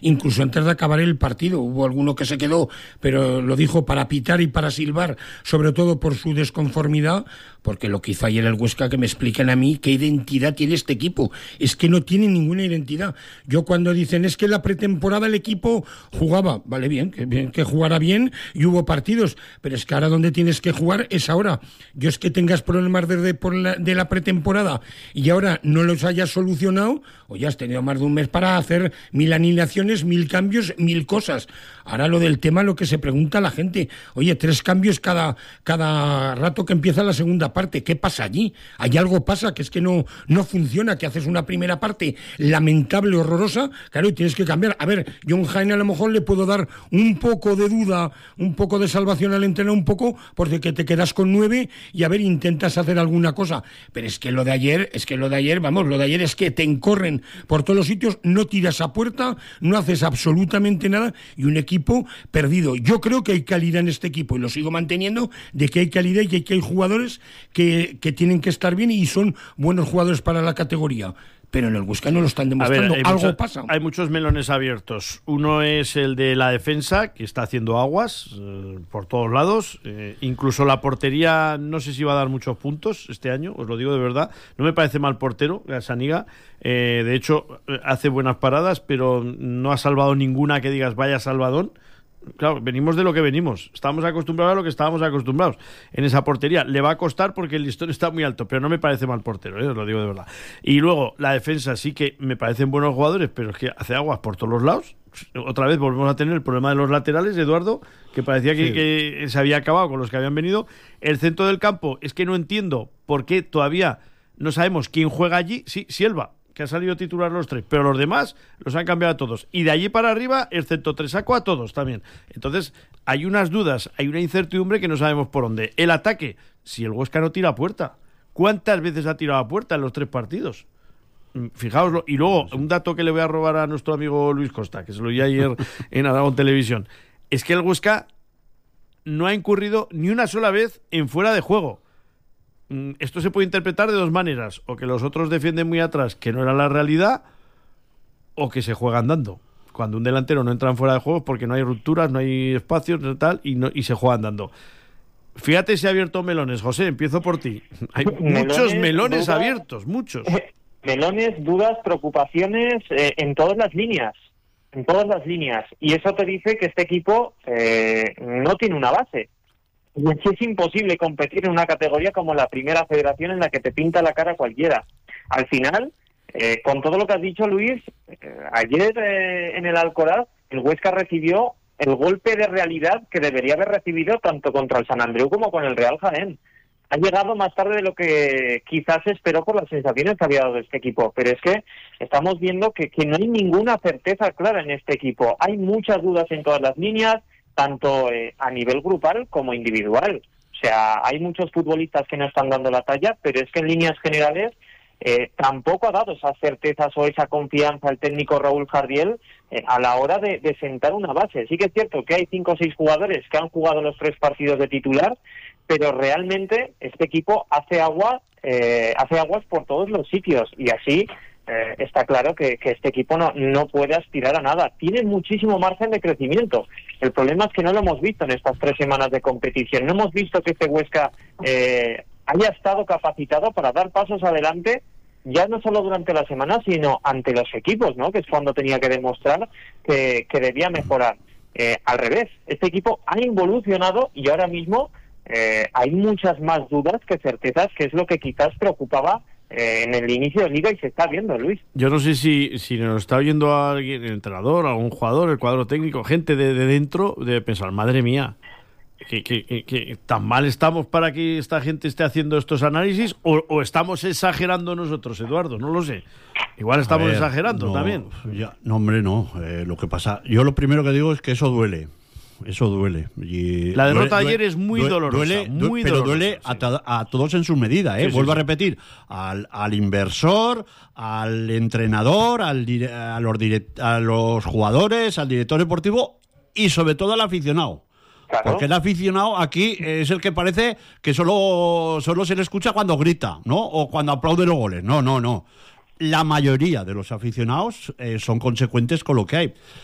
incluso antes de acabar el partido. Hubo alguno que se quedó, pero lo dijo para pitar y para silbar, sobre todo por su desconformidad, porque lo que hizo ayer el Huesca, que me expliquen a mí qué identidad tiene este equipo. Es que no tiene ninguna identidad. Yo cuando dicen, es que en la pretemporada el equipo jugaba, vale, bien que jugara bien y hubo partidos, pero es que ahora donde tienes que jugar es ahora. Yo es que tengas problemas de la pretemporada y ahora no los hayas solucionado, o ya has tenido más de un mes para hacer 1000 alineaciones, 1000 cambios, 1000 cosas. Ahora lo del tema, lo que se pregunta la gente, oye, 3 cambios cada rato que empieza la segunda parte, ¿qué pasa allí? Hay algo pasa, que es que no funciona, que haces una primera parte lamentable, horrorosa, claro, y tienes que cambiar. A ver, John Jaime a lo mejor le puedo dar un poco de duda, un poco de salvación al entrenar, un poco, porque te quedas con 9 y a ver, intentas hacer alguna cosa, pero es que lo de ayer es que te encorren por todos los sitios, no tiras a puerta, no haces absolutamente nada y un equipo perdido. Yo creo que hay calidad en este equipo y lo sigo manteniendo, de que hay calidad y que hay jugadores que tienen que estar bien y son buenos jugadores para la categoría. Pero en el Huesca no lo están demostrando. Algo pasa. Hay muchos melones abiertos. Uno es el de la defensa, que está haciendo aguas por todos lados. Incluso la portería, no sé si va a dar muchos puntos este año, os lo digo de verdad. No me parece mal portero, Saniga. De hecho, hace buenas paradas, pero no ha salvado ninguna que digas, vaya salvadón. Claro, venimos de lo que venimos. Estábamos acostumbrados a lo que estábamos acostumbrados en esa portería. Le va a costar porque el listón está muy alto, pero no me parece mal portero, os lo digo de verdad. Y luego, la defensa sí que me parecen buenos jugadores, pero es que hace aguas por todos los lados. Otra vez volvemos a tener el problema de los laterales, Eduardo, que parecía que se había acabado con los que habían venido. El centro del campo, es que no entiendo por qué todavía no sabemos quién juega allí. Sí, Silva, que ha salido titular los 3, pero los demás los han cambiado a todos. Y de allí para arriba, excepto Tresaco, a todos también. Entonces, hay unas dudas, hay una incertidumbre que no sabemos por dónde. El ataque, si el Huesca no tira a puerta, ¿cuántas veces ha tirado a puerta en los 3 partidos? Fijaoslo. Y luego, un dato que le voy a robar a nuestro amigo Luis Costa, que se lo oí ayer en Aragón Televisión, es que el Huesca no ha incurrido ni una sola vez en fuera de juego. Esto se puede interpretar de 2 maneras: o que los otros defienden muy atrás, que no era la realidad, o que se juega andando. Cuando un delantero no entra en fuera de juego es porque no hay rupturas, no hay espacios, tal, y se juega andando. Fíjate si ha abierto melones, José, empiezo por ti. Hay muchos melones abiertos, muchos. Melones, dudas, preocupaciones en todas las líneas. En todas las líneas. Y eso te dice que este equipo no tiene una base. Y es imposible competir en una categoría como la Primera Federación, en la que te pinta la cara cualquiera. Al final, con todo lo que has dicho, Luis, ayer en el Alcoraz, el Huesca recibió el golpe de realidad que debería haber recibido tanto contra el San Andreu como con el Real Jaén. Ha llegado más tarde de lo que quizás se esperó por las sensaciones que había dado este equipo, pero es que estamos viendo que no hay ninguna certeza clara en este equipo. Hay muchas dudas en todas las líneas, tanto a nivel grupal como individual. O sea, hay muchos futbolistas que no están dando la talla, pero es que en líneas generales tampoco ha dado esas certezas o esa confianza el técnico Raúl Jardiel a la hora de sentar una base. Sí que es cierto que hay 5 o 6 jugadores que han jugado los 3 partidos de titular, pero realmente este equipo hace aguas por todos los sitios, y así está claro que este equipo no puede aspirar a nada. Tiene muchísimo margen de crecimiento. El problema es que no lo hemos visto en estas 3 semanas de competición. No hemos visto que este Huesca haya estado capacitado para dar pasos adelante, ya no solo durante la semana, sino ante los equipos, ¿no? Que es cuando tenía que demostrar que debía mejorar. Al revés, este equipo ha involucionado y ahora mismo hay muchas más dudas que certezas, que es lo que quizás preocupaba en el inicio de Liga, y se está viendo, Luis. Yo no sé si nos está oyendo alguien, el entrenador, algún jugador, el cuadro técnico, gente de dentro, debe pensar, madre mía, que tan mal estamos para que esta gente esté haciendo estos análisis, o estamos exagerando nosotros, Eduardo, no lo sé. Igual estamos exagerando también. No, hombre, no. Lo que pasa, yo lo primero que digo es que eso duele. Eso duele. Y la derrota ayer es muy dolorosa. Pero duele a todos en su medida. Sí, Vuelvo sí. a repetir, al inversor, al entrenador, a los jugadores, al director deportivo y sobre todo al aficionado. Claro. Porque el aficionado aquí es el que parece que solo se le escucha cuando grita, ¿no? O cuando aplaude los goles. No. La mayoría de los aficionados son consecuentes con lo que hay.